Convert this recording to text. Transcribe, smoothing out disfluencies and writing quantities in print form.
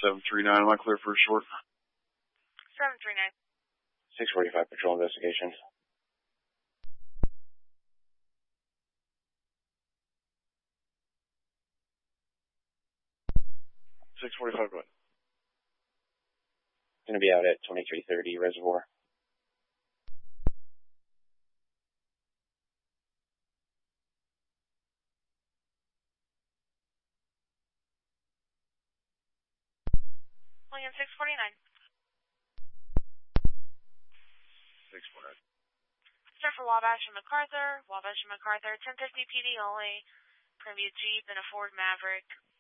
739, am I clear for a short? 739. 645 patrol investigation. $645, go ahead. Going to be out at 2330 Reservoir. William 649. 649. Start for Wabash and MacArthur. Wabash and MacArthur, 1050 PD only. Preview Jeep and a Ford Maverick.